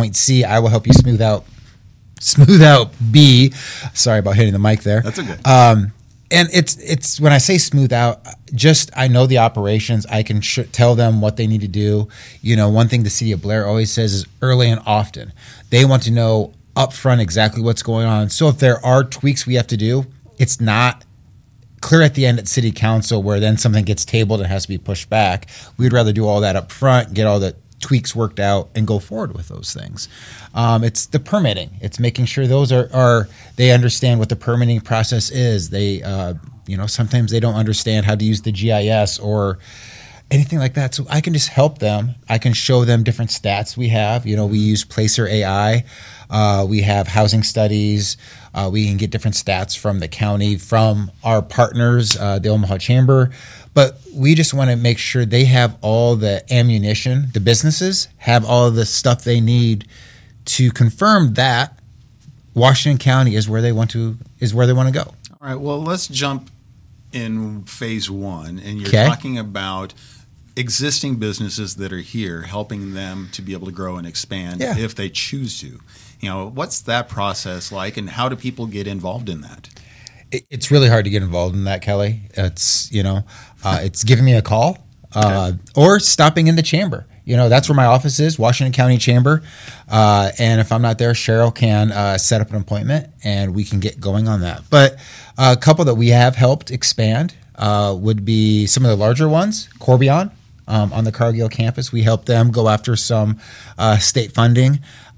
point C, I will help you smooth out B. Sorry about hitting the mic there. That's okay. And it's when I say smooth out, just I know the operations. I can tell them what they need to do. One thing the city of Blair always says is early and often. They want to know upfront exactly what's going on. So if there are tweaks we have to do, it's not clear at the end at city council where then something gets tabled and has to be pushed back. We'd rather do all that up front, get all the tweaks worked out, and go forward with those things. It's the permitting. It's making sure those are they understand what the permitting process is. They sometimes they don't understand how to use the GIS or anything like that. So I can just help them. I can show them different stats we have. We use Placer AI. We have housing studies. We can get different stats from the county, from our partners, the Omaha Chamber. But we just want to make sure they have all the ammunition, the businesses have all of the stuff they need to confirm that Washington County is where they want to go. All right. Well, let's jump in phase one, and you're Okay. talking about existing businesses that are here, helping them to be able to grow and expand Yeah. if they choose to. What's that process like, and how do people get involved in that? It's really hard to get involved in that, Kelly. It's it's giving me a call or stopping in the chamber. That's where my office is, Washington County Chamber. And if I'm not there, Cheryl can set up an appointment and we can get going on that. But a couple that we have helped expand would be some of the larger ones, Corbion on the Cargill campus. We helped them go after some state funding.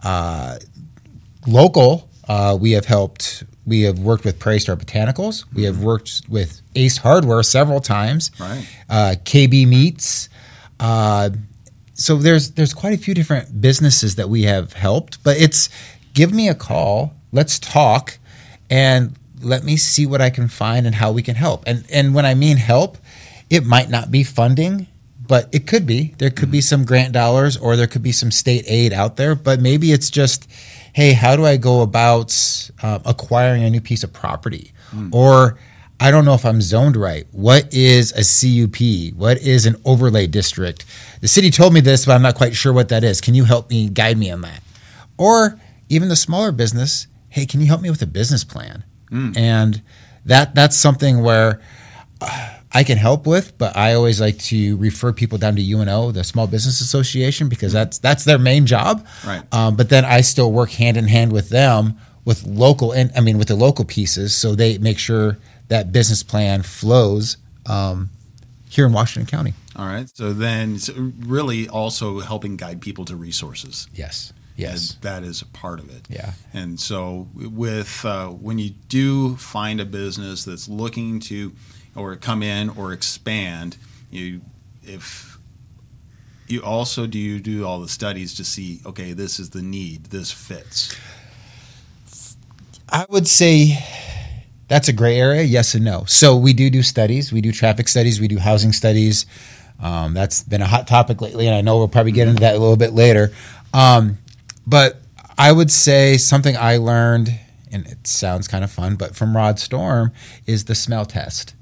Local, we have worked with Prairie Star Botanicals. We have worked with Ace Hardware several times. Right. KB Meats. So there's quite a few different businesses that we have helped. But it's give me a call. Let's talk, and let me see what I can find and how we can help. And when I mean help, it might not be funding, but it could be. There could be some grant dollars, or there could be some state aid out there. But maybe it's just, hey, how do I go about acquiring a new piece of property? Or I don't know if I'm zoned right. What is a CUP? What is an overlay district? The city told me this, but I'm not quite sure what that is. Can you help me, guide me on that? Or even the smaller business, hey, can you help me with a business plan? And that's something where I can help with, but I always like to refer people down to UNO, the Small Business Association, because that's their main job. Right. But then I still work hand in hand with them with the local pieces, so they make sure that business plan flows here in Washington County. All right. So then really also helping guide people to resources. Yes. And that is a part of it. Yeah. And so with when you do find a business that's looking to or come in or expand, do you do all the studies to see, okay, this is the need, this fits? I would say that's a gray area, yes and no. So we do studies. We do traffic studies. We do housing studies. That's been a hot topic lately, and I know we'll probably get into that a little bit later. But I would say something I learned, and it sounds kind of fun, but from Rod Storm, is the smell test.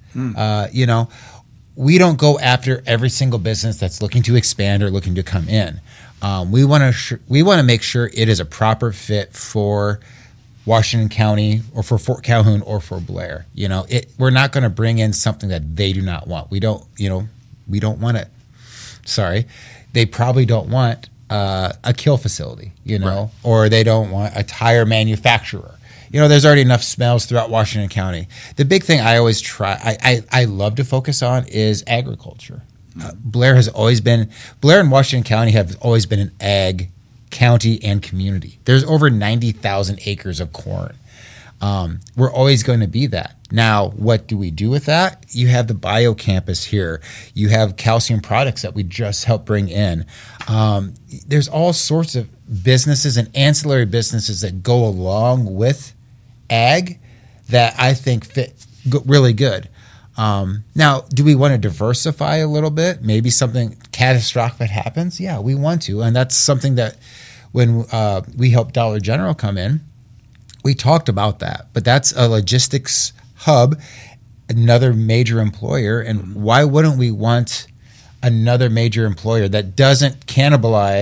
We don't go after every single business that's looking to expand or looking to come in. We want to make sure it is a proper fit for Washington County or for Fort Calhoun or for Blair. We're not going to bring in something that they do not want. We don't want it. Sorry, they probably don't want a kill facility, Right. or they don't want a tire manufacturer. There's already enough smells throughout Washington County. The big thing I always I love to focus on is agriculture. Blair and Washington County have always been an ag county and community. There's over 90,000 acres of corn. We're always going to be that. Now, what do we do with that? You have the bio campus here. You have calcium products that we just helped bring in. There's all sorts of businesses and ancillary businesses that go along with ag that I think fit really good. Now, do we want to diversify a little bit? Maybe something catastrophic happens? Yeah, we want to. And that's something that when we helped Dollar General come in, we talked about that. But that's a logistics hub, another major employer. And why wouldn't we want another major employer that doesn't cannibalize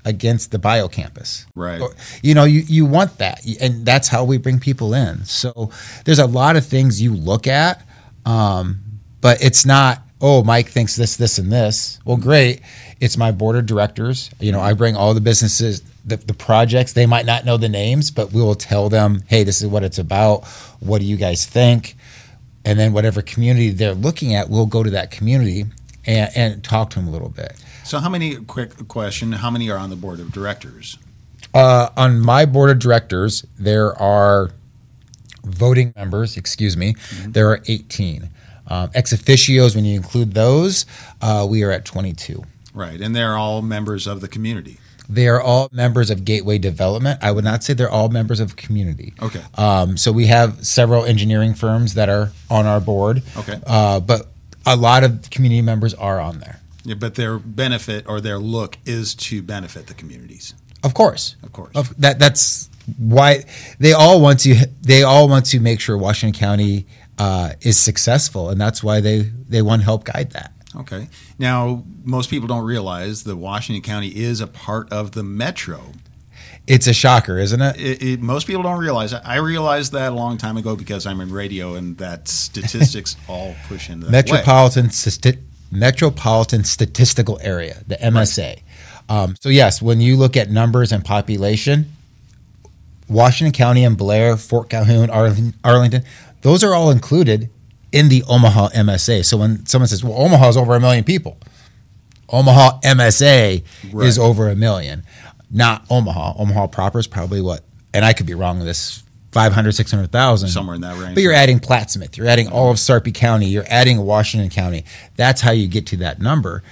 against the biocampus. Right. You want that, and that's how we bring people in. So there's a lot of things you look at, but it's not, oh, Mike thinks this, and this. Well, great. It's my board of directors. I bring all the businesses, the projects. They might not know the names, but we will tell them, hey, this is what it's about. What do you guys think? And then whatever community they're looking at, we'll go to that community and talk to them a little bit. So quick question, how many are on the board of directors? On my board of directors, there are voting members, there are 18. Ex officios, when you include those, we are at 22. Right, and they're all members of the community. They are all members of Gateway Development. I would not say they're all members of community. Okay. So we have several engineering firms that are on our board. Okay. But a lot of community members are on there. Yeah, but their benefit or their look is to benefit the communities. Of course. That's why they all want to make sure Washington County is successful, and that's why they want to help guide that. Okay. Now, most people don't realize that Washington County is a part of the metro. It's a shocker, isn't it? Most people don't realize that. I realized that a long time ago because I'm in radio, and that statistics all push into that Metropolitan Statistical Area, the MSA. Right. So yes, when you look at numbers and population, Washington County and Blair, Fort Calhoun, Arlington, those are all included in the Omaha MSA. So when someone says, well, Omaha is over 1 million people, Omaha MSA is over 1 million. Not Omaha. Omaha proper is probably what, and I could be wrong with this, 500, 600,000. Somewhere in that range. But you're adding Plattsmouth. You're adding all of Sarpy County. You're adding Washington County. That's how you get to that number.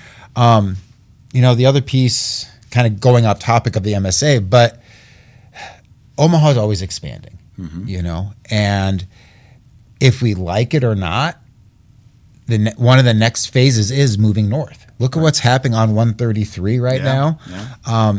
The other piece, kind of going off topic of the MSA, but Omaha is always expanding, and if we like it or not, one of the next phases is moving north. Look at what's happening on 133 right now. Yeah.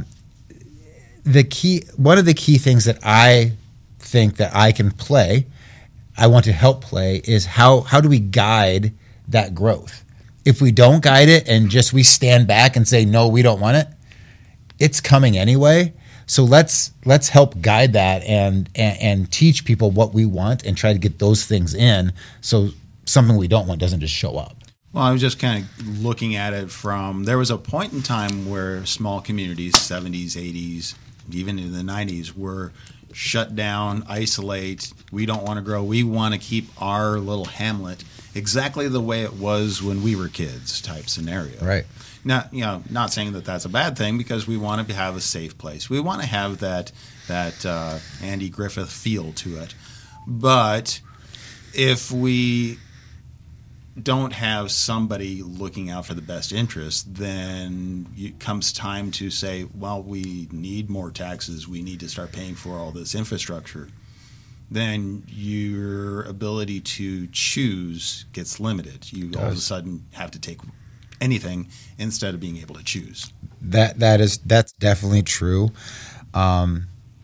One of the key things that I think that I can play, I want to help play, is how do we guide that growth? If we don't guide it and just we stand back and say, no, we don't want it, it's coming anyway. So let's help guide that and teach people what we want and try to get those things in, so something we don't want doesn't just show up. Well, I was just kind of looking at it from, there was a point in time where small communities, 70s, 80s, even in the 90s, were shut down, isolate. We don't want to grow. We want to keep our little hamlet exactly the way it was when we were kids type scenario. Right. Not saying that that's a bad thing, because we want to have a safe place. We want to have that Andy Griffith feel to it. But if we don't have somebody looking out for the best interest, then it comes time to say, well, we need more taxes. We need to start paying for all this infrastructure. Then your ability to choose gets limited. You all of a sudden have to take anything instead of being able to choose. That's definitely true. I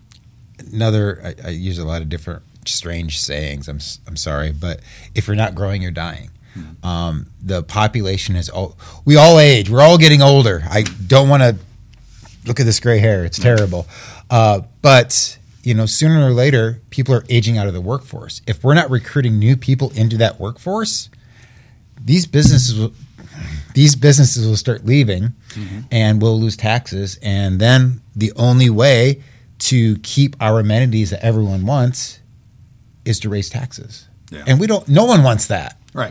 use a lot of different strange sayings. I'm sorry, but if you're not growing, you're dying. The population is we all age. We're all getting older. I don't want to look at this gray hair. It's terrible. But sooner or later, people are aging out of the workforce. If we're not recruiting new people into that workforce, these businesses will start leaving, and we'll lose taxes. And then the only way to keep our amenities that everyone wants is to raise taxes. Yeah. And no one wants that. Right.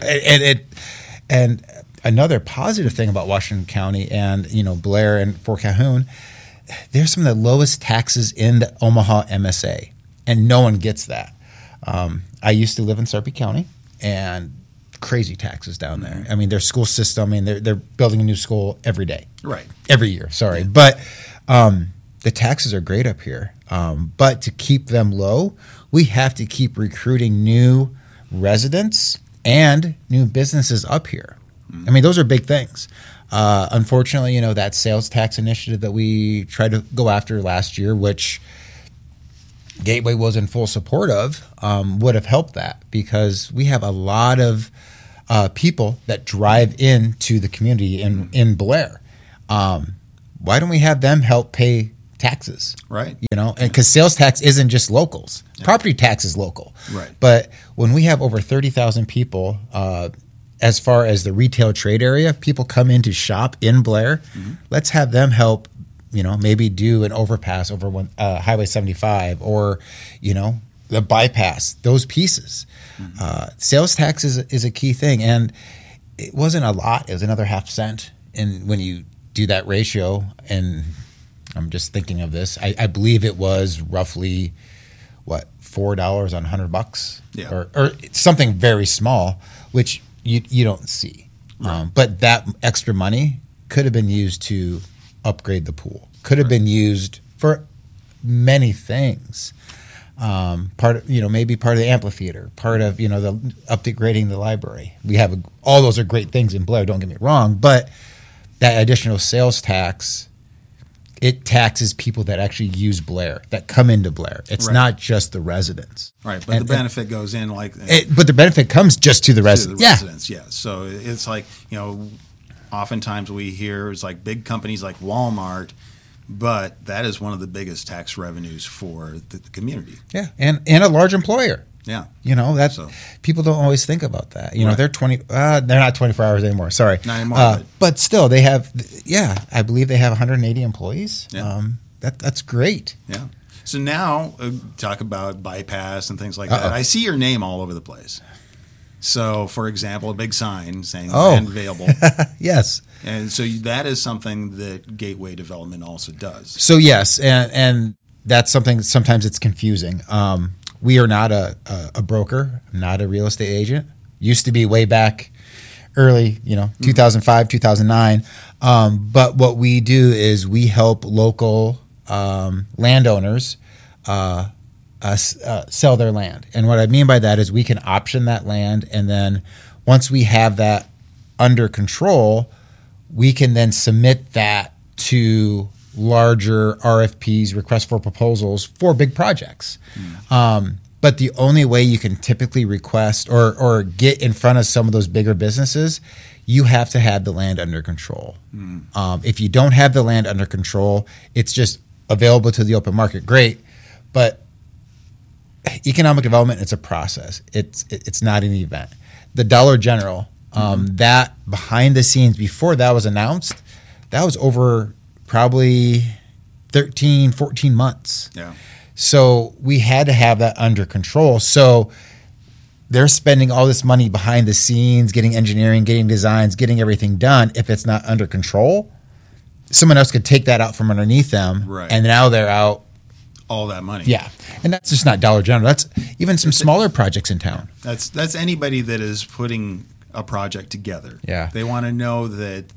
And another positive thing about Washington County and Blair and Fort Calhoun, there's some of the lowest taxes in the Omaha MSA, and no one gets that. I used to live in Sarpy County, and crazy taxes down there. I mean, their school system, they're building a new school every day. Right. Every year, sorry. Yeah. But the taxes are great up here. But to keep them low, we have to keep recruiting new residents and new businesses up here. I mean, those are big things. Unfortunately, that sales tax initiative that we tried to go after last year, which Gateway was in full support of, would have helped that, because we have a lot of people that drive into the community in Blair. why don't we have them help pay taxes? Right. And because sales tax isn't just locals. Yeah. Property tax is local. Right. But when we have over 30,000 people, as far as the retail trade area, people come in to shop in Blair. Mm-hmm. Let's have them help, maybe do an overpass over Highway 75 or, the bypass, those pieces. Mm-hmm. Sales tax is a key thing. And it wasn't a lot. It was another half cent. And when you do that ratio, and I'm just thinking of this, I believe it was roughly, $4 on $100? Yeah. Or something very small, which you don't see. Right. But that extra money could have been used to upgrade the pool. Could have been used for many things. Maybe part of the amphitheater, part of, the upgrading the library. We have all those are great things in Blair, don't get me wrong, but that additional sales tax, it taxes people that actually use Blair, that come into Blair. It's not just the residents. Right, but the benefit goes in but the benefit comes just to the residents. Residents, yeah. So it's like, oftentimes we hear it's like big companies like Walmart, but that is one of the biggest tax revenues for the community. Yeah, and a large employer. Yeah, people don't always think about that. They're they're not 24 hours anymore. Sorry, not anymore. But still, they have. Yeah, I believe they have 180 employees. Yeah. That's great. Yeah. So now talk about bypass and things like that. I see your name all over the place. So, for example, a big sign saying land available. Yes. And so that is something that Gateway Development also does. So yes, and that's something. Sometimes it's confusing. We are not a broker, not a real estate agent. Used to be way back early, 2005, 2009. But what we do is we help local landowners sell their land. And what I mean by that is we can option that land, and then once we have that under control, we can then submit that to larger RFPs, requests for proposals for big projects. But the only way you can typically request or get in front of some of those bigger businesses, you have to have the land under control. If you don't have the land under control, it's just available to the open market. Great, but economic development, it's a process. It's not an event. The Dollar General, that behind the scenes, before that was announced, that was over probably 13, 14 months. Yeah. So we had to have that under control. So they're spending all this money behind the scenes, getting engineering, getting designs, getting everything done. If it's not under control, someone else could take that out from underneath them. Right. And now they're out all that money. Yeah. And that's just not Dollar General. That's even some smaller projects in town. That's anybody that is putting a project together. Yeah. They want to know that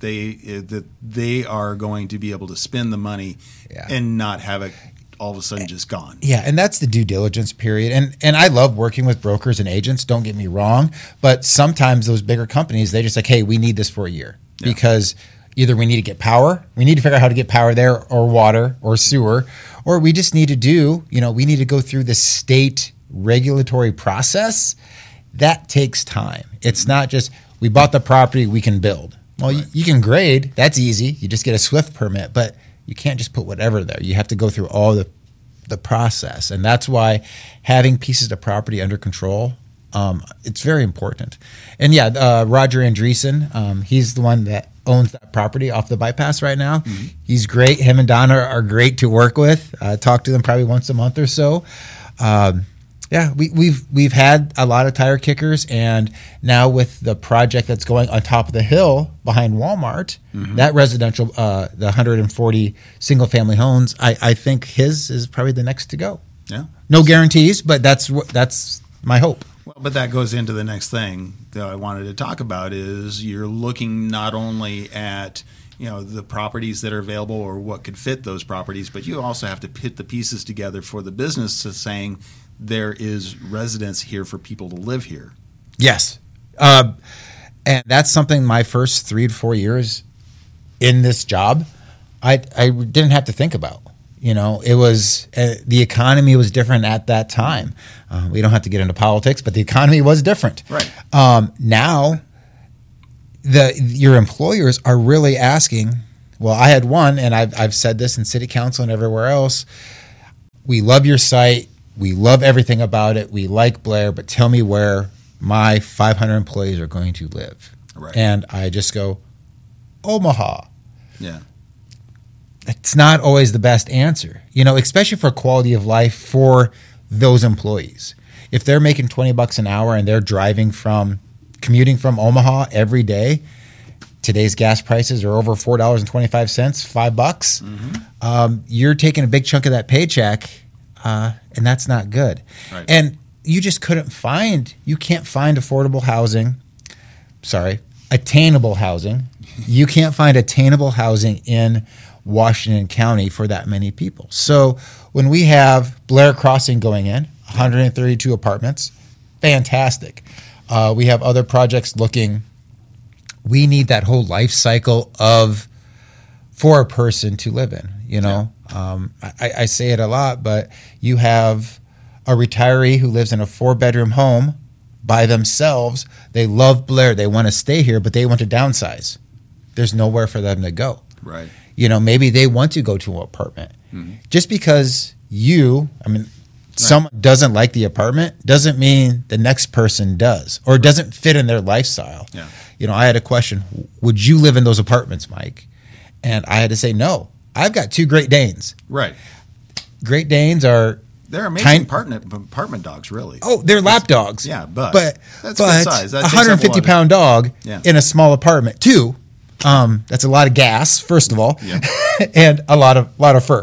they are going to be able to spend the money and not have it all of a sudden just gone. Yeah, and that's the due diligence period. And I love working with brokers and agents, don't get me wrong, but sometimes those bigger companies, they just like, hey, we need this for a year because either we need to get power, we need to figure out how to get power there, or water or sewer, or we just need to we need to go through the state regulatory process. That takes time. It's not just we bought the property, we can build. Well, you can grade. That's easy. You just get a SWIFT permit, but you can't just put whatever there. You have to go through all the process. And that's why having pieces of property under control, it's very important. And Roger Andreessen, he's the one that owns that property off the bypass right now. Mm-hmm. He's great. Him and Donna are great to work with. Talk to them probably once a month or so. We've had a lot of tire kickers, and now with the project that's going on top of the hill behind Walmart, that residential, the 140 single family homes, I think his is probably the next to go. Yeah, no guarantees, but that's my hope. Well, but that goes into the next thing that I wanted to talk about is you're looking not only at the properties that are available or what could fit those properties, but you also have to put the pieces together for the business to saying there is residence here for people to live here. Yes. And that's something my first 3 to 4 years in this job, I didn't have to think about. It was the economy was different at that time. We don't have to get into politics, but the economy was different. Right. Now, your employers are really asking, Well, I had one, and I've said this in city council and everywhere else. We love your site. We love everything about it. We like Blair, but tell me where my 500 employees are going to live. Right. And I just go, Omaha. Yeah. It's not always the best answer, especially for quality of life for those employees. If they're making $20 an hour and they're commuting from Omaha every day, today's gas prices are over $4.25, $5. You're taking a big chunk of that paycheck, and that's not good. Right. And you just you can't find affordable housing. Attainable housing. You can't find attainable housing in Washington County for that many people. So when we have Blair Crossing going in, 132 apartments, fantastic. We have other projects looking. We need that whole life cycle for a person to live in. I say it a lot, but you have a retiree who lives in a 4-bedroom home by themselves. They love Blair. They want to stay here, but they want to downsize. There's nowhere for them to go. Right. Maybe they want to go to an apartment. Mm-hmm. Just because someone doesn't like the apartment doesn't mean the next person does or doesn't fit in their lifestyle. Yeah. I had a question, would you live in those apartments, Mike? And I had to say no. I've got 2 Great Danes. Right. Great Danes are... They're amazing apartment dogs, really. Oh, they're lap dogs. Yeah, but that's good size. That 150-pound dog in a small apartment, too. That's a lot of gas, first of all, and a lot of fur.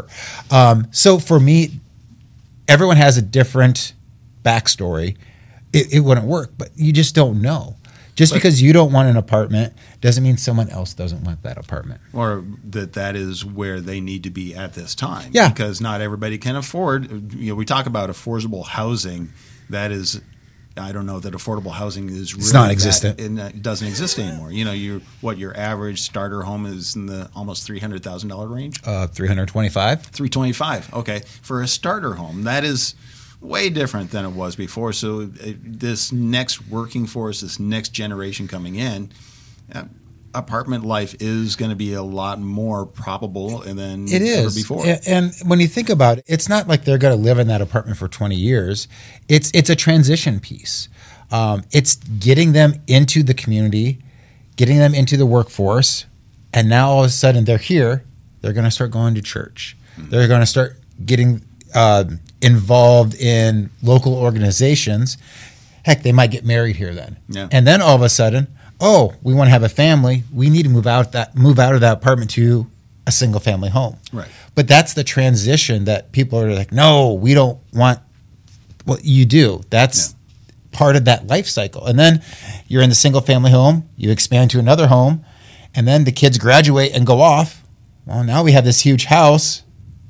So for me, everyone has a different backstory. It wouldn't work, but you just don't know. Because you don't want an apartment doesn't mean someone else doesn't want that apartment. Or that is where they need to be at this time. Yeah. Because not everybody can afford. We talk about affordable housing. That is, I don't know that affordable housing is really... It's non-existent. It doesn't exist anymore. Your average starter home is in the almost $300,000 range? 325. 325, okay. For a starter home, that is... way different than it was before. So this next working force, this next generation coming in, apartment life is going to be a lot more probable than ever before. And when you think about it, it's not like they're going to live in that apartment for 20 years. It's a transition piece. It's getting them into the community, getting them into the workforce, and now all of a sudden they're here. They're going to start going to church. Mm-hmm. They're going to start getting involved in local organizations. Heck, they might get married here then. Yeah. And then all of a sudden, we want to have a family. We need to move out of that apartment to a single family home. Right. But that's the transition that people are like, no, we don't want. Well, you do. That's part of that life cycle. And then you're in the single family home, you expand to another home, and then the kids graduate and go off. Well, now we have this huge house.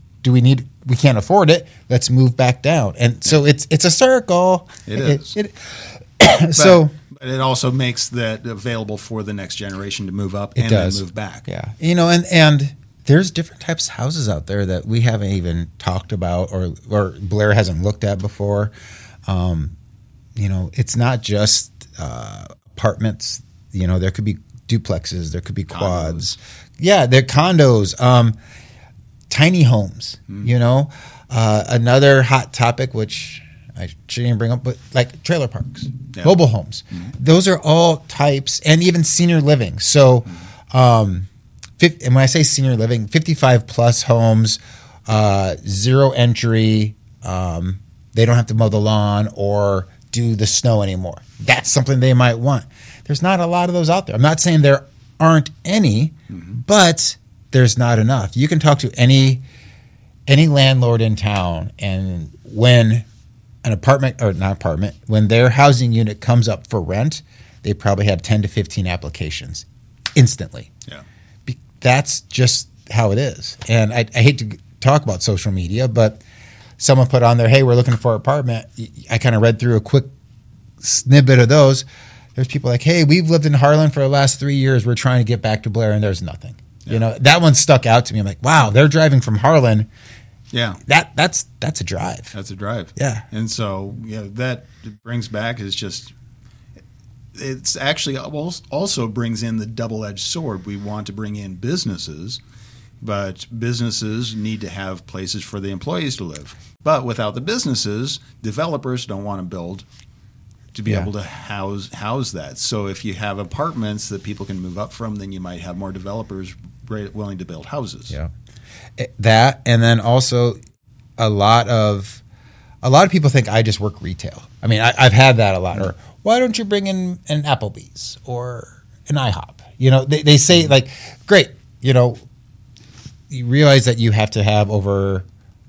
We can't afford it. Let's move back down. And so it's a circle. It is. But it also makes that available for the next generation to move up and then move back. Yeah. And there's different types of houses out there that we haven't even talked about or Blair hasn't looked at before. It's not just apartments. There could be duplexes. There could be quads. Condos. Yeah, they're condos. Tiny homes, another hot topic, which I shouldn't even bring up, but like trailer parks, mobile homes. Mm-hmm. Those are all types, and even senior living. So, and when I say senior living, 55 plus homes, 0 entry. They don't have to mow the lawn or do the snow anymore. That's something they might want. There's not a lot of those out there. I'm not saying there aren't any, but there's not enough. You can talk to any landlord in town, and when when their housing unit comes up for rent, they probably have 10 to 15 applications instantly. Yeah. That's just how it is. And I hate to talk about social media, but someone put on there, hey, we're looking for an apartment. I kind of read through a quick snippet of those. There's people like, hey, we've lived in Harlan for the last 3 years. We're trying to get back to Blair, and there's nothing. Yeah. That one stuck out to me. I'm like, wow, they're driving from Harlan. Yeah. That's a drive. That's a drive. Yeah. And so, that brings back it's actually also brings in the double-edged sword. We want to bring in businesses, But businesses need to have places for the employees to live. But without the businesses, developers don't want to build to be able to house that. So if you have apartments that people can move up from, then you might have more developers willing to build houses. Yeah, that, and then also a lot of people think I just work retail. I mean, I've had that a lot. Or why don't you bring in an Applebee's or an IHOP? You know, they say like, great. You know, you realize that you have to have over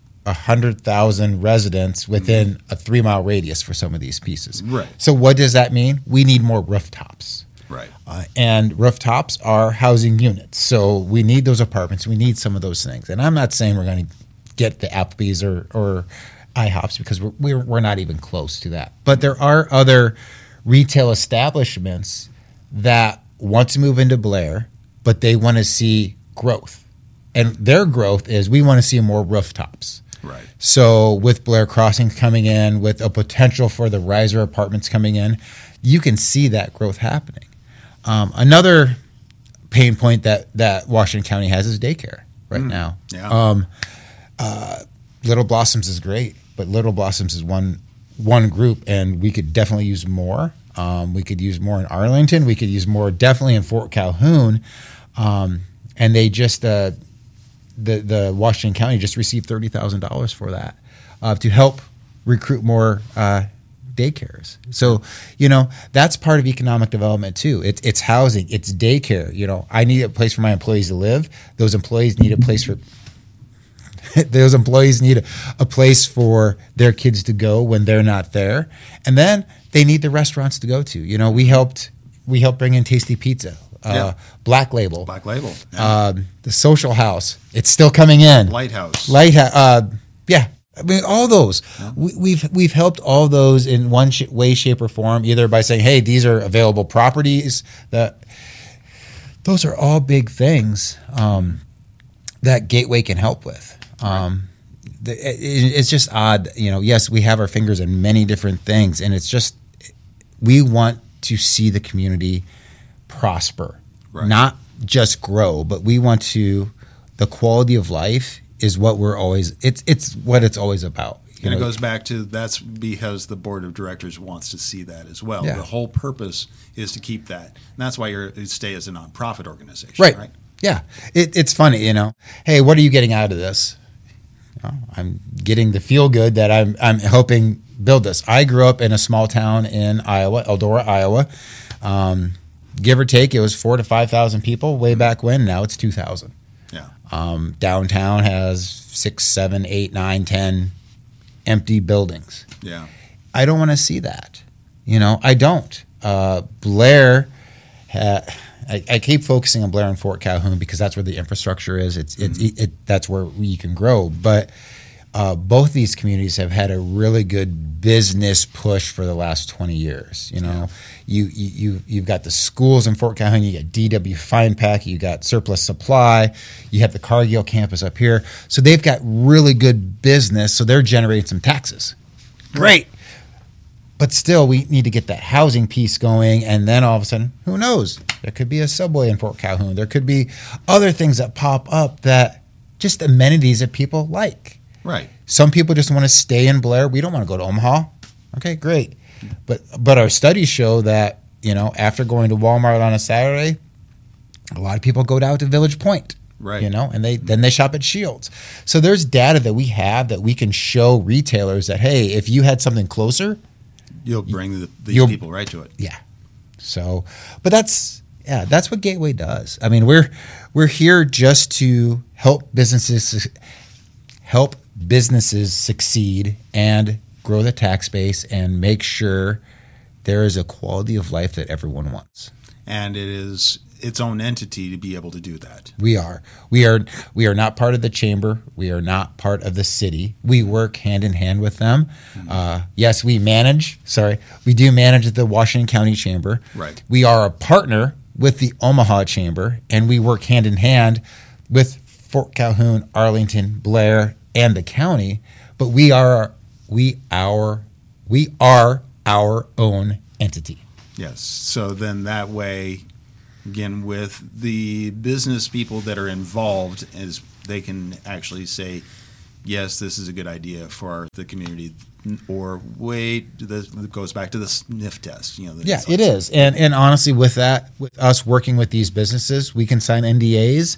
100,000 residents within a 3-mile radius for some of these pieces. Right. So what does that mean? We need more rooftops. Right. And rooftops are housing units. So we need those apartments. We need some of those things. And I'm not saying we're going to get the Applebee's or IHOPs because we're not even close to that. But there are other retail establishments that want to move into Blair, but they want to see growth. And their growth is we want to see more rooftops. Right. So with Blair Crossings coming in, with a potential for the riser apartments coming in, you can see that growth happening. Another pain point that Washington County has is daycare right now. Yeah. Little Blossoms is great, but Little Blossoms is one group, and we could definitely use more. We could use more in Arlington. We could use more definitely in Fort Calhoun. And they just the Washington County just received $30,000 for that to help recruit more daycares. So, you know, that's part of economic development too. It's housing, it's daycare. You know, I need a place for my employees to live. Those employees need a place for those employees need a place for their kids to go when they're not there. And then they need the restaurants to go to. You know, we helped bring in Tasty Pizza. Black Label. Yeah. The Social House. It's still coming in. Lighthouse. Yeah. I mean, all those. Yeah. We've helped all those in one way, shape, or form, either by saying, hey, these are available properties. Those are all big things that Gateway can help with. It's just odd. You know, yes, we have our fingers in many different things, and it's just we want to see the community prosper, not just grow, but we want to. The quality of life is what we're always. It's what it's always about. And it goes back to that's because the board of directors wants to see that as well. Yeah. The whole purpose is to keep that. And that's why you stay as a nonprofit organization, right? Yeah. It's funny, you know. Hey, what are you getting out of this? I'm getting the feel good that I'm helping build this. I grew up in a small town in Iowa, Eldora, Iowa. Give or take, it was 4,000 to 5,000 people way back when. Now it's 2,000. Yeah. Downtown has 6, 7, 8, 9, 10 empty buildings. Yeah. I don't want to see that. You know, I don't. Blair, I keep focusing on Blair and Fort Calhoun because that's where the infrastructure is. That's where we can grow. But both these communities have had a really good business push for the last 20 years. You know, you've got the schools in Fort Calhoun, you got DW Fine Pack, you got Surplus Supply, you have the Cargill campus up here. So they've got really good business. So they're generating some taxes. Great. But still, we need to get that housing piece going, and then all of a sudden, who knows? There could be a Subway in Fort Calhoun. There could be other things that pop up that just amenities that people like. Right. Some people just want to stay in Blair. We don't want to go to Omaha. Okay, great. But our studies show that, you know, after going to Walmart on a Saturday, a lot of people go down to Village Point. Right. You know, and then they shop at Shields. So there's data that we have that we can show retailers that, hey, if you had something closer, you'll bring these people right to it. Yeah. So, but that's what Gateway does. I mean, we're here just to help businesses succeed and grow the tax base and make sure there is a quality of life that everyone wants. And it is its own entity to be able to do that. We are not part of the chamber. We are not part of the city. We work hand in hand with them. Yes, we do manage the Washington County Chamber. Right. We are a partner with the Omaha Chamber, and we work hand in hand with Fort Calhoun, Arlington, Blair, and the county. But we are our own entity. Yes. So then that way, again, with the business people that are involved, is they can actually say, yes, this is a good idea for the community, or wait, this goes back to the sniff test. Yeah, it is. And honestly, with that, with us working with these businesses, we can sign NDAs,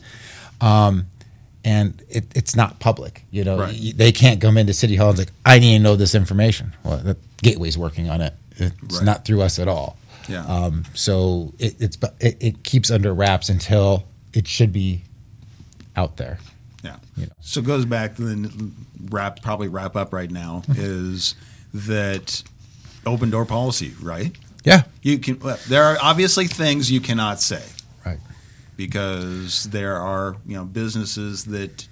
and it's not public. Right. They can't come into City Hall and say, I need to know this information. Well, the Gateway's working on it. It's right. Not through us at all. Yeah. So it keeps under wraps until it should be out there. Yeah. So it goes back to the wrap up right now is that open door policy, right? Yeah. There are obviously things you cannot say. Right. Because there are, businesses that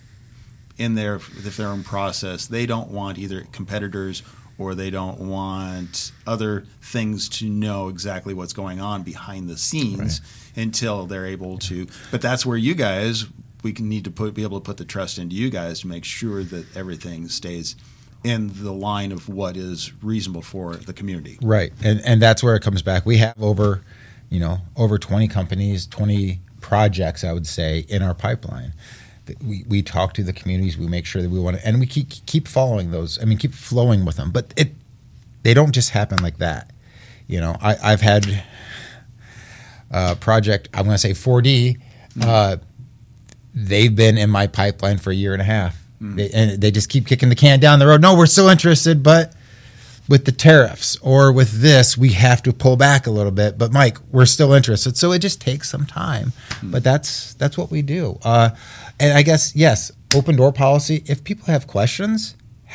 if they're in process, they don't want either competitors or they don't want other things to know exactly what's going on behind the scenes until they're able to. But that's where you guys, we need to be able to put the trust into you guys to make sure that everything stays in the line of what is reasonable for the community. Right. And that's where it comes back. We have over 20 companies, 20 projects, I would say, in our pipeline. We talk to the communities. We make sure that we want to, and we keep following those. I mean, keep flowing with them. But they don't just happen like that. I've had a project. I'm going to say 4D. They've been in my pipeline for a year and a half, and they just keep kicking the can down the road. No, we're still interested, but with the tariffs or with this, we have to pull back a little bit. But Mike, we're still interested, so it just takes some time. But that's what we do. And I guess, yes, open door policy. If people have questions,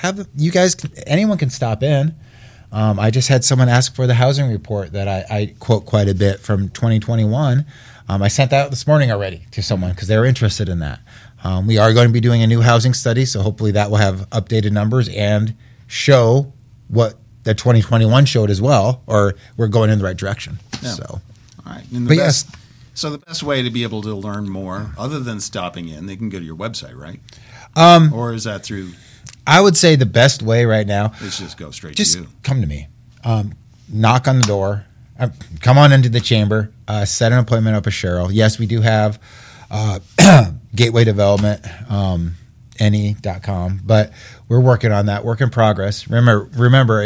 anyone can stop in. I just had someone ask for the housing report that I quote quite a bit from 2021. I sent that out this morning already to someone because they were interested in that. We are going to be doing a new housing study, so hopefully that will have updated numbers and show what the 2021 showed as well, or we're going in the right direction. Yeah. So, all right. So the best way to be able to learn more, other than stopping in, they can go to your website, right? Or is that through? I would say the best way right now is just go straight to you. Just come to me. Knock on the door. Come on into the chamber. Set an appointment up with Cheryl. Yes, we do have Gateway Development, NE.com, but we're working on that. Work in progress. Remember,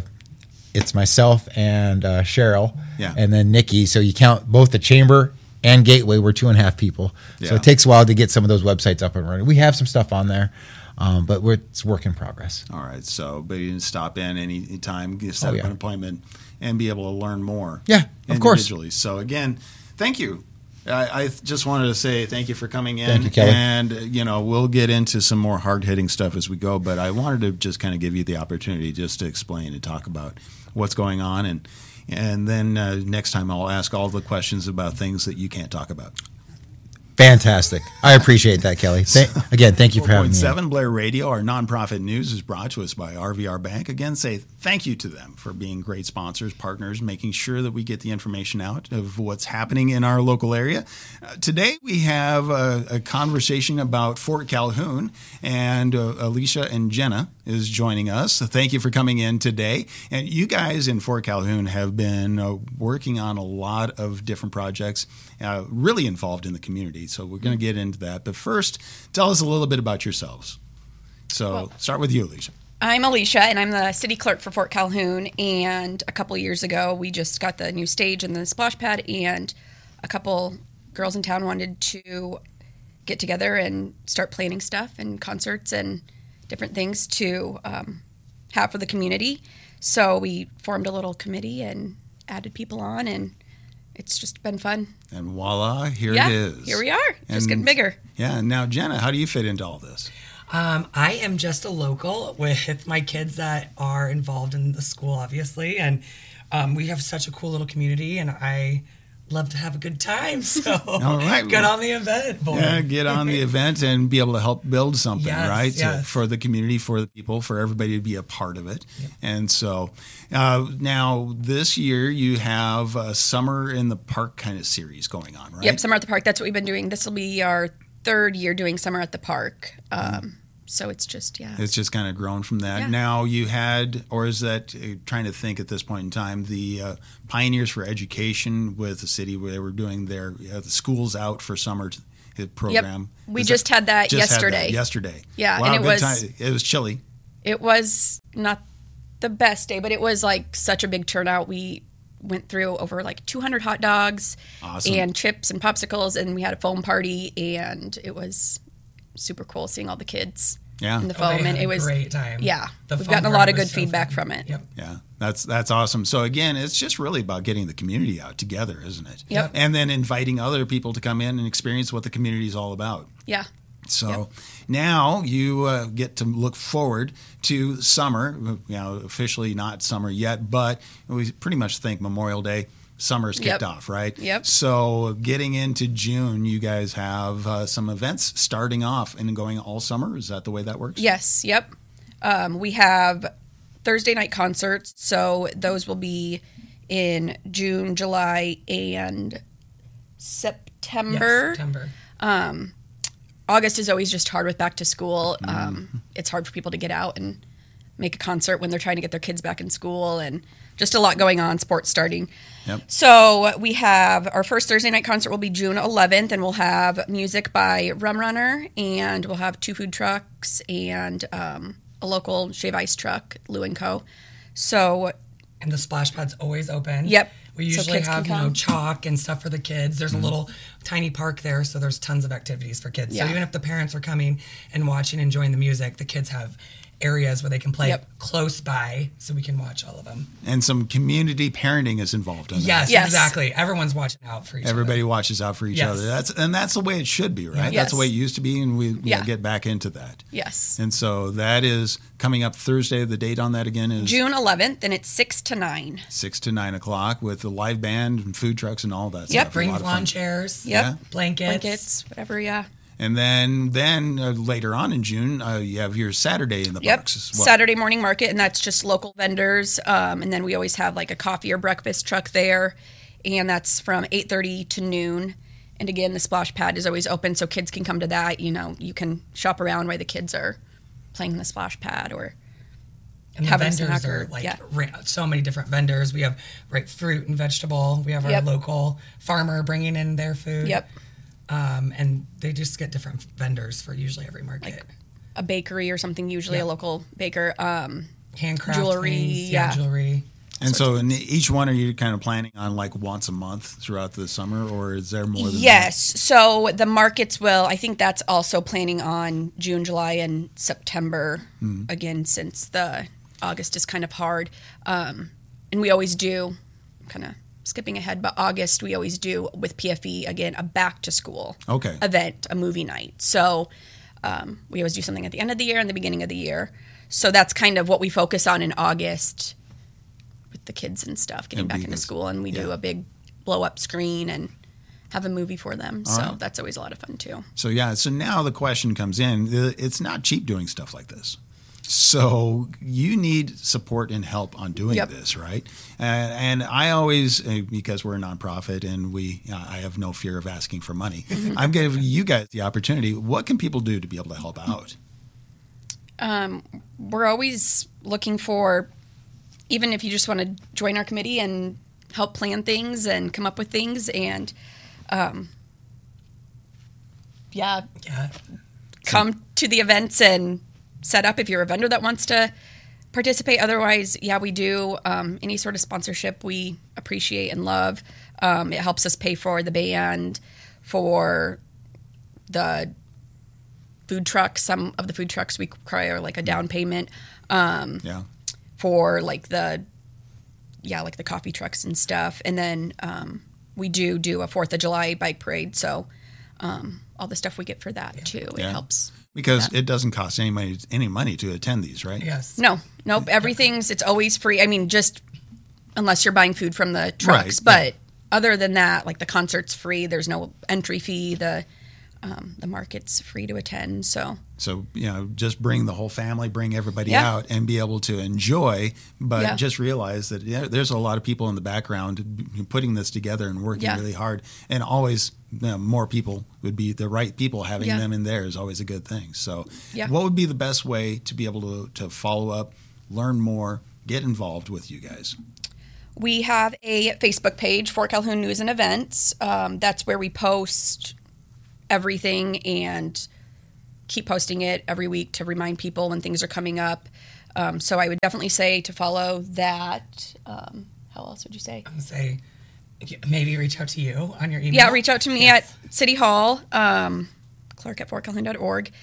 it's myself and Cheryl, and then Nikki. So you count both the chamber and Gateway. We're 2.5 people. Yeah. So it takes a while to get some of those websites up and running. We have some stuff on there, but it's work in progress. All right. So, but you can stop in any time, set up an appointment, and be able to learn more. Yeah, of course. So again, thank you. I just wanted to say thank you for coming in. Thank you, Kelly. And, we'll get into some more hard-hitting stuff as we go, but I wanted to just kind of give you the opportunity just to explain and talk about what's going on. And then next time I'll ask all the questions about things that you can't talk about. Fantastic. I appreciate that, Kelly. Again, thank you for having me. 4.7 Blair Radio, our nonprofit news, is brought to us by RVR Bank. Again, say thank you to them for being great sponsors, partners, making sure that we get the information out of what's happening in our local area. Today, we have a conversation about Fort Calhoun, and Alicia and Jenna is joining us. So thank you for coming in today. And you guys in Fort Calhoun have been working on a lot of different projects, really involved in the community. So we're going to get into that. But first, tell us a little bit about yourselves. So start with you, Alicia. I'm Alicia, and I'm the city clerk for Fort Calhoun. And a couple years ago, we just got the new stage and the splash pad, and a couple girls in town wanted to get together and start planning stuff and concerts and different things to have for the community. So we formed a little committee and added people on, and it's just been fun. And voila, here it is. Here we are, just getting bigger. Yeah, and now Jenna, how do you fit into all this? I am just a local with my kids that are involved in the school, obviously, and we have such a cool little community, and I love to have a good time, so all right. Get on the event. Boy. Yeah, get on the event and be able to help build something, right? Yes. For the community, for the people, for everybody to be a part of it. Yep. And so now this year you have a Summer in the Park kind of series going on, right? Yep, Summer at the Park. That's what we've been doing. This will be our third year doing Summer at the Park. So it's just, It's just kind of grown from that. Yeah. Now you had, or is that, trying to think at this point in time, the Pioneers for Education with the city where they were doing their the schools out for summer program. Yep. We just had that yesterday. Yeah, wow, and it was time. It was chilly. It was not the best day, but it was like such a big turnout. We went through over like 200 hot dogs and chips and popsicles, and we had a foam party, and it was super cool seeing all the kids in the foam, and it was a great time. Yeah, we've gotten a lot of good feedback from it. Yep. Yeah, that's awesome. So again, it's just really about getting the community out together, isn't it? Yep. And then inviting other people to come in and experience what the community is all about. Yeah. So now you get to look forward to summer. Officially not summer yet, but we pretty much think Memorial Day. Summer's kicked off, right? Yep. So getting into June, you guys have some events starting off and going all summer. Is that the way that works? Yes. Yep. We have Thursday night concerts, so those will be in June, July, and September. Yes, September. August is always just hard with back to school. It's hard for people to get out and make a concert when they're trying to get their kids back in school, and just a lot going on, sports starting. Yep. So we have our first Thursday night concert will be June 11th, and we'll have music by Rum Runner, and we'll have 2 food trucks and a local shave ice truck, Lou & Co. So, and the splash pad's always open. Yep. We usually have chalk and stuff for the kids. There's a little tiny park there, so there's tons of activities for kids. Yeah. So even if the parents are coming and watching, enjoying the music, the kids have areas where they can play close by, so we can watch all of them. And some community parenting is involved in that. Yes, exactly. Everyone's watching out for each other. Everybody watches out for each other. That's the way it should be, right? Yes. That's the way it used to be, and we get back into that. Yes. And so that is coming up Thursday. The date on that again is June 11th, and it's 6 to 9. 6 to 9 o'clock with the live band and food trucks and all that Yep. stuff. Bring lawn chairs. Yep. Blankets. Whatever, yeah. And then later on in June, you have your Saturday in the parks as well. Saturday morning market, and that's just local vendors. And then we always have like a coffee or breakfast truck there, and that's from 8:30 to noon. And again, the splash pad is always open, so kids can come to that. You can shop around while the kids are playing the splash pad or and the vendors are so many different vendors. We have fruit and vegetable. We have our local farmer bringing in their food. Yep. And they just get different vendors for usually every market. Like a bakery or something, usually a local baker. Handcraft jewelry, things, jewelry. And so in each one, are you kind of planning on like once a month throughout the summer, or is there more than Yes. So the markets I think that's also planning on June, July, and September, again, since the August is kind of hard. And we always do, kind of skipping ahead, but August we always do with PFE, again, a back to school event, a movie night. So we always do something at the end of the year and the beginning of the year. So that's kind of what we focus on in August with the kids and stuff, getting back into school. And we do a big blow-up screen and have a movie for them. So that's always a lot of fun, too. So now the question comes in. It's not cheap doing stuff like this. So you need support and help on doing this, right? And I always, because we're a nonprofit and I have no fear of asking for money, I'm giving you guys the opportunity. What can people do to be able to help out? We're always looking for, even if you just want to join our committee and help plan things and come up with things and, come to the events and set up if you're a vendor that wants to participate. Otherwise, we do any sort of sponsorship we appreciate and love. It helps us pay for the band, for the food trucks. Some of the food trucks we require like a down payment. For like the coffee trucks and stuff. And then we do a 4th of July bike parade. So all the stuff we get for that too, it helps. Because it doesn't cost any money to attend these, right? Yes. Nope. It's always free. I mean, just unless you're buying food from the trucks. Right. But other than that, like the concert's free. There's no entry fee. The The market's free to attend. So, just bring the whole family, bring everybody out and be able to enjoy, but just realize that there's a lot of people in the background putting this together and working really hard, and always more people would be the right people. Having them in there is always a good thing. So what would be the best way to be able to follow up, learn more, get involved with you guys? We have a Facebook page, Fort Calhoun News and Events. That's where we post everything and keep posting it every week to remind people when things are coming up. So I would definitely say to follow that. How else would you say? I would say maybe reach out to you on your email. Yeah, reach out to me at City Hall, clerk@fortcalhoun.org.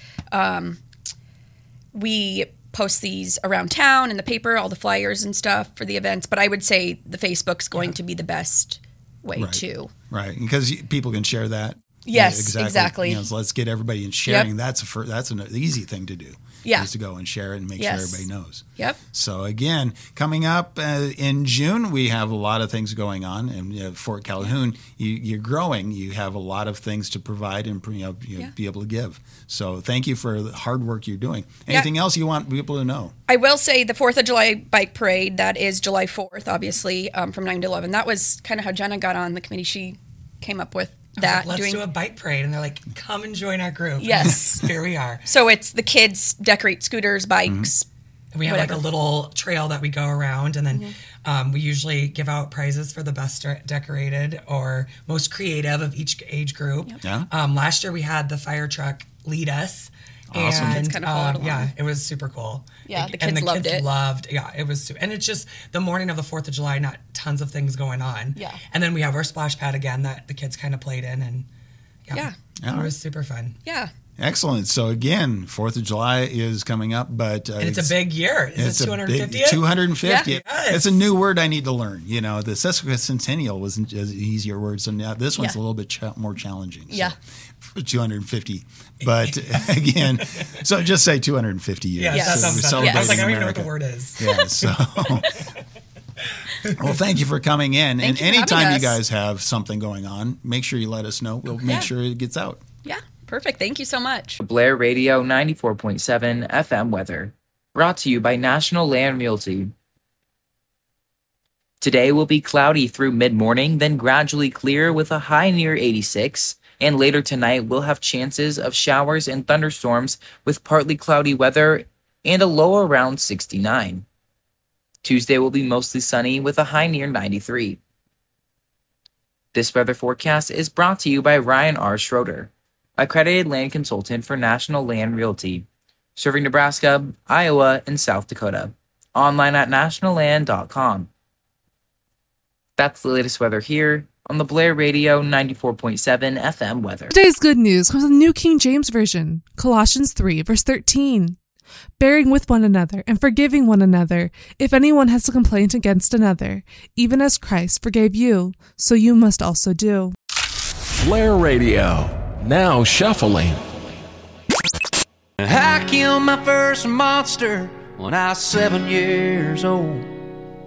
We post these around town in the paper, all the flyers and stuff for the events. But I would say the Facebook's going to be the best way too. Right, because people can share that. Yes, exactly. So let's get everybody in sharing. That's an easy thing to do. Yeah. Is to go and share it and make sure everybody knows. Yep. So again, coming up in June, we have a lot of things going on. And Fort Calhoun, you're growing. You have a lot of things to provide and be able to give. So thank you for the hard work you're doing. Anything else you want people to know? I will say the 4th of July bike parade, that is July 4th, obviously, from 9 to 11. That was kind of how Jenna got on the committee. She came up with that. Let's do a bike parade. And they're like, come and join our group. Yes. Here we are. So it's the kids decorate scooters, bikes. And we have like a little trail that we go around. And then we usually give out prizes for the best decorated or most creative of each age group. Yep. Yeah. Last year we had the fire truck lead us. Awesome. And It's kind of followed along. yeah, it was super cool. Yeah, the kids loved it. It was and it's just the morning of the 4th of July, not tons of things going on. Yeah. And then we have our splash pad again that the kids kind of played in, and it was super fun. Yeah. Excellent. So again, 4th of July is coming up, but and it's a big year. Is it 250? 250. Yeah. It's a new word I need to learn. The sesquicentennial was an easier word, so now this one's a little bit more challenging. Yeah. 250. But again, so just say 250 years. Yeah, that sounds better. I was like, I don't even know what the word is. Yeah, so well, thank you for coming in. Thank and you for anytime having you us. guys have something going on, make sure you let us know. We'll make sure it gets out. Yeah. Perfect. Thank you so much. Blair Radio 94.7 FM weather, brought to you by National Land Realty. Today will be cloudy through mid-morning, then gradually clear with a high near 86. And later tonight, we'll have chances of showers and thunderstorms with partly cloudy weather and a low around 69. Tuesday will be mostly sunny with a high near 93. This weather forecast is brought to you by Ryan R. Schroeder, accredited land consultant for National Land Realty, serving Nebraska, Iowa, and South Dakota. Online at nationalland.com. That's the latest weather here on the Blair Radio 94.7 FM weather. Today's good news comes from the New King James Version, Colossians 3, verse 13. Bearing with one another and forgiving one another, if anyone has a complaint against another, even as Christ forgave you, so you must also do. Blair Radio, now shuffling. I killed my first monster when I was 7 years old.